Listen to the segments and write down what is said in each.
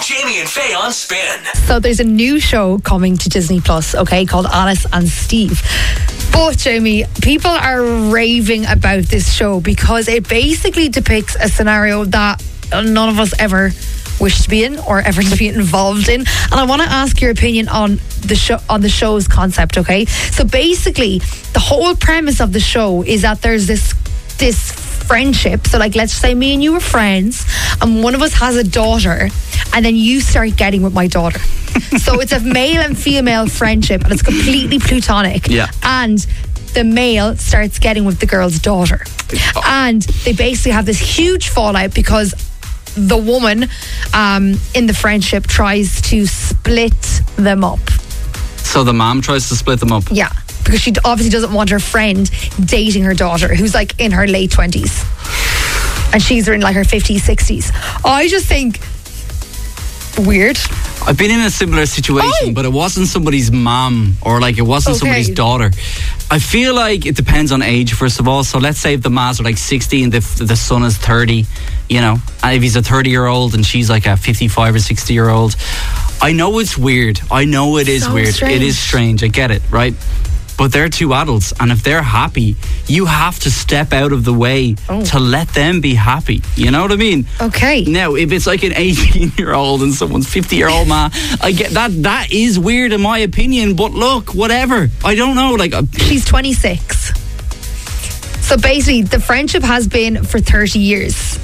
Jamie and Faye on Spin. So there's a new show coming to Disney Plus, okay, called Alice and Steve. But Jamie, people are raving about this show because it basically depicts a scenario that none of us ever wish to be in or ever to be involved in. And I want to ask your opinion on the show's concept, okay? So basically, the whole premise of the show is that there's this friendship. So like, let's say me and you were friends and one of us has a daughter and then you start getting with my daughter. So it's a male and female friendship and it's completely platonic. Yeah. And the male starts getting with the girl's daughter. And they basically have this huge fallout because the woman in the friendship tries to split them up. So the mom tries to split them up? Yeah. Because she obviously doesn't want her friend dating her daughter, who's like in her late 20s. And she's in like her 50s, 60s. I just think weird. I've been in a similar situation, but it wasn't somebody's mom or like it wasn't somebody's daughter. I feel like it depends on age, first of all. So let's say if the mas are like 60 and the son is 30, you know, and if he's a 30-year-old and she's like a 55 or 60-year-old, I know it's weird. I know it is weird. Strange. It is strange. I get it, right? But they're two adults, and if they're happy, you have to step out of the way to let them be happy. You know what I mean? Okay. Now, if it's like an 18-year-old and someone's 50-year-old man, I get that. That is weird in my opinion, but look, whatever. I don't know. Like, she's 26. So basically, the friendship has been for 30 years.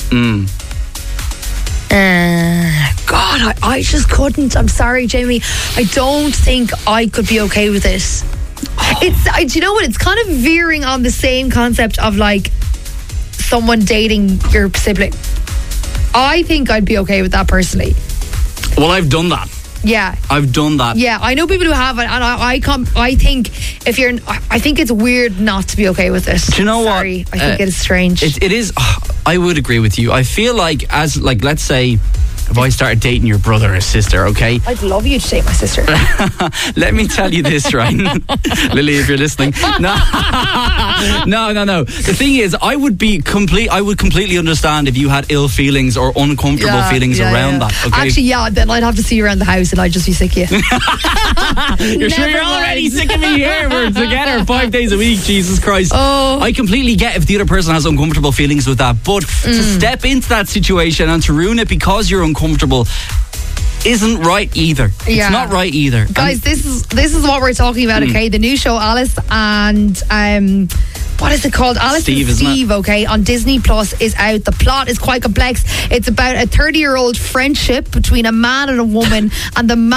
God, I just couldn't. I'm sorry, Jamie. I don't think I could be okay with it. Do you know what? It's kind of veering on the same concept of like someone dating your sibling. I think I'd be okay with that personally. Well, I've done that. Yeah, I've done that. Yeah, I know people who have it, and I think I think it's weird not to be okay with it. Do you know what? Sorry, I think it is strange. It is. I would agree with you. I feel like let's say, if I started dating your brother or sister, okay? I'd love you to date my sister. Let me tell you this, right? Lily, if you're listening. No. The thing is, I would completely understand if you had ill feelings or uncomfortable feelings around that, okay? Actually, then I'd have to see you around the house and I'd just be sick of you. You're sure you're already sick of me here? We're together 5 days a week, Jesus Christ. Oh. I completely get if the other person has uncomfortable feelings with that, but to step into that situation and to ruin it because you're uncomfortable isn't right either. It's not right either. Guys, this is what we're talking about, okay? The new show Alice and what is it called? Alice and Steve, okay, on Disney Plus is out. The plot is quite complex. It's about a 30-year-old friendship between a man and a woman, and the man